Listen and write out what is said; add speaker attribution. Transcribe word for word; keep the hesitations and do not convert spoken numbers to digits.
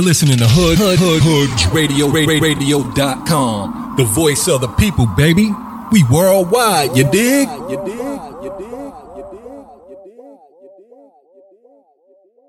Speaker 1: Listening to Hood Hood Hood Hood Radio Radio dot com. The voice of the people, baby. We worldwide, you dig? You dig? You dig? You dig? You dig? You dig?